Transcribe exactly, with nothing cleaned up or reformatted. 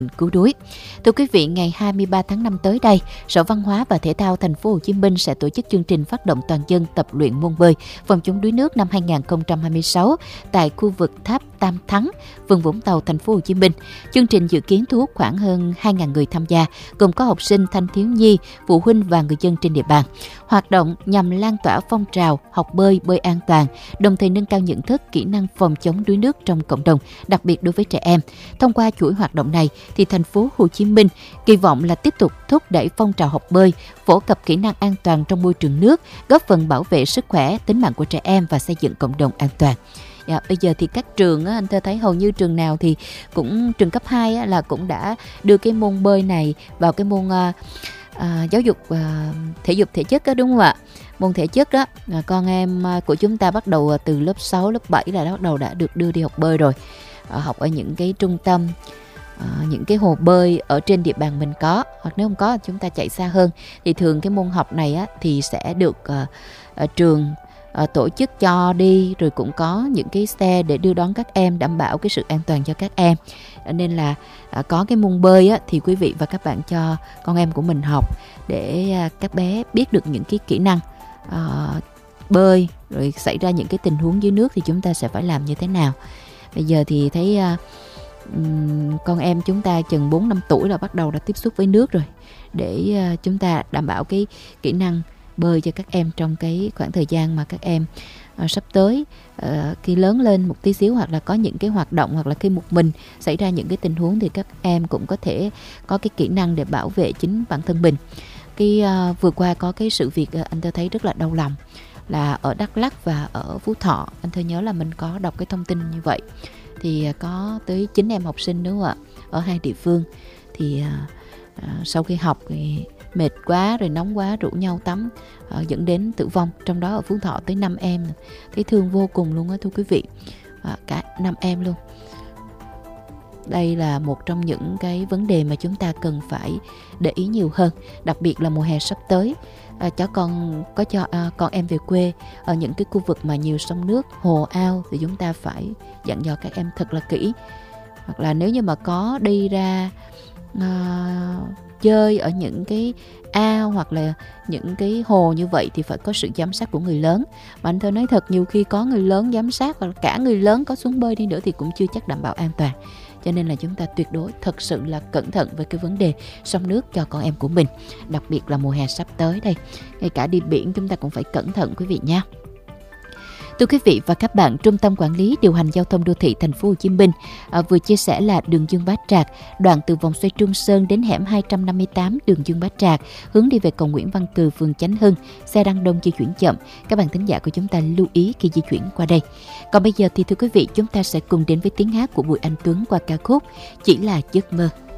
cứu đuối. Thưa quý vị, ngày hai mươi ba tháng năm tới đây, Sở Văn hóa và Thể thao Thành phố Hồ Chí Minh sẽ tổ chức chương trình phát động toàn dân tập luyện môn bơi phòng chống đuối nước năm hai không hai sáu tại khu vực Tháp Tam Thắng, phường Vũng Tàu, Thành phố Hồ Chí Minh. Chương trình dự kiến thu hút khoảng hơn hai nghìn người tham gia, gồm có học sinh, thanh thiếu nhi, phụ huynh và người dân trên địa bàn. Hoạt động nhằm lan tỏa phong trào học bơi, bơi an toàn, đồng thời nâng cao nhận thức, kỹ năng phòng chống đuối nước trong cộng đồng, đặc biệt đối với trẻ em. Thông qua chuỗi hoạt động này, thì Thành phố Hồ Chí Minh kỳ vọng là tiếp tục thúc đẩy phong trào học bơi, phổ cập kỹ năng an toàn trong môi trường nước, góp phần bảo vệ sức khỏe, tính mạng của trẻ em và xây dựng cộng đồng an toàn. Dạ, bây giờ thì các trường á, anh Thơ thấy hầu như trường nào thì cũng trường cấp hai á, là cũng đã đưa cái môn bơi này vào cái môn à, à, giáo dục à, thể dục thể chất đó, đúng không ạ? Môn thể chất đó, con em của chúng ta bắt đầu từ lớp sáu, lớp bảy là bắt đầu đã được đưa đi học bơi rồi. À, học ở những cái trung tâm, à, những cái hồ bơi ở trên địa bàn mình có, hoặc nếu không có chúng ta chạy xa hơn. Thì thường cái môn học này á, thì sẽ được à, à, trường À, tổ chức cho đi, rồi cũng có những cái xe để đưa đón các em, đảm bảo cái sự an toàn cho các em. Nên là à, có cái môn bơi á, thì quý vị và các bạn cho con em của mình học để à, các bé biết được những cái kỹ năng à, bơi, rồi xảy ra những cái tình huống dưới nước thì chúng ta sẽ phải làm như thế nào. Bây giờ thì thấy à, um, con em chúng ta chừng bốn năm tuổi là bắt đầu đã tiếp xúc với nước rồi, để à, chúng ta đảm bảo cái kỹ năng bơi cho các em trong cái khoảng thời gian mà các em uh, sắp tới uh, khi lớn lên một tí xíu, hoặc là có những cái hoạt động, hoặc là khi một mình xảy ra những cái tình huống thì các em cũng có thể có cái kỹ năng để bảo vệ chính bản thân mình. Cái uh, vừa qua có cái sự việc uh, anh Thơ thấy rất là đau lòng là ở Đắk Lắk và ở Phú Thọ. Anh Thơ nhớ là mình có đọc cái thông tin như vậy, thì uh, có tới chín em học sinh, đúng không ạ, ở hai địa phương. Thì uh, uh, sau khi học thì mệt quá rồi nóng quá rủ nhau tắm, uh, dẫn đến tử vong. Trong đó ở Phú Thọ tới năm em, thấy thương vô cùng luôn á thưa quý vị, uh, cả năm em luôn. Đây là một trong những cái vấn đề mà chúng ta cần phải để ý nhiều hơn, đặc biệt là mùa hè sắp tới. Uh, cho con có cho uh, con em về quê ở những cái khu vực mà nhiều sông nước, hồ ao thì chúng ta phải dặn dò các em thật là kỹ. Hoặc là nếu như mà có đi ra uh, chơi ở những cái ao hoặc là những cái hồ như vậy thì phải có sự giám sát của người lớn. Mà anh Thơ nói thật, nhiều khi có người lớn giám sát và cả người lớn có xuống bơi đi nữa thì cũng chưa chắc đảm bảo an toàn. Cho nên là chúng ta tuyệt đối thật sự là cẩn thận với cái vấn đề sông nước cho con em của mình, đặc biệt là mùa hè sắp tới đây. Ngay cả đi biển chúng ta cũng phải cẩn thận quý vị nha. Thưa quý vị và các bạn, Trung tâm Quản lý Điều hành Giao thông Đô thị Thành phố Hồ Chí Minh à, vừa chia sẻ là đường Dương Bá Trạc, đoạn từ vòng xoay Trung Sơn đến hẻm hai trăm năm mươi tám đường Dương Bá Trạc, hướng đi về cầu Nguyễn Văn Cừ, phường Chánh Hưng, xe đang đông di chuyển chậm. Các bạn thính giả của chúng ta lưu ý khi di chuyển qua đây. Còn bây giờ thì thưa quý vị, chúng ta sẽ cùng đến với tiếng hát của Bùi Anh Tuấn qua ca khúc Chỉ là giấc mơ.